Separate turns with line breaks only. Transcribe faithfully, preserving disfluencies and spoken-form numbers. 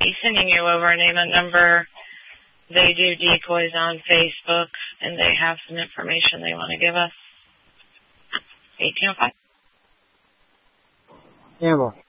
be sending you over a name and number. They do decoys on Facebook, and they have some information they want to give us. eighteen oh five.
Campbell.